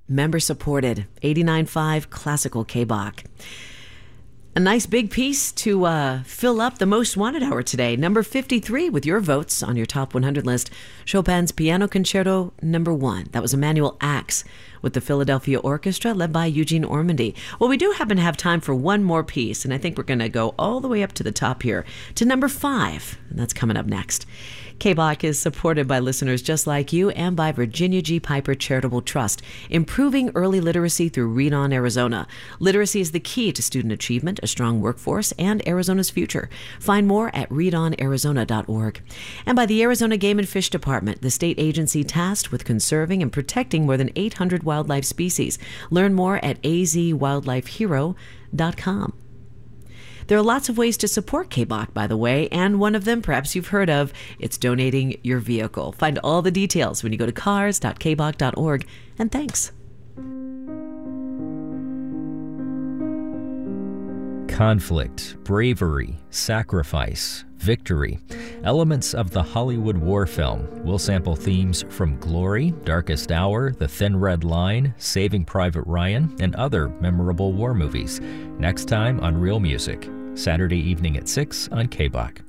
member supported, 89.5 Classical KBach. A nice big piece to fill up the Most Wanted Hour today. Number 53 with your votes on your top 100 list. Chopin's Piano Concerto No. 1. That was Emanuel Ax with the Philadelphia Orchestra led by Eugene Ormandy. Well, we do happen to have time for one more piece, and I think we're going to go all the way up to the top here to number 5, and that's coming up next. KBach is supported by listeners just like you and by Virginia G. Piper Charitable Trust, improving early literacy through Read On Arizona. Literacy is the key to student achievement, a strong workforce, and Arizona's future. Find more at readonarizona.org. And by the Arizona Game and Fish Department, the state agency tasked with conserving and protecting more than 800 wildlife species. Learn more at azwildlifehero.com. There are lots of ways to support KBach, by the way, and one of them perhaps you've heard of. It's donating your vehicle. Find all the details when you go to cars.kbach.org. And thanks. Conflict, bravery, sacrifice, victory. Elements of the Hollywood war film. We'll sample themes from Glory, Darkest Hour, The Thin Red Line, Saving Private Ryan, and other memorable war movies. Next time on Real Music, Saturday evening at 6 on KBach.